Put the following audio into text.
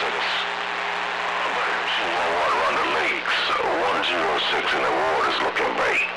Water on the lakes. 106 in the water's looking right.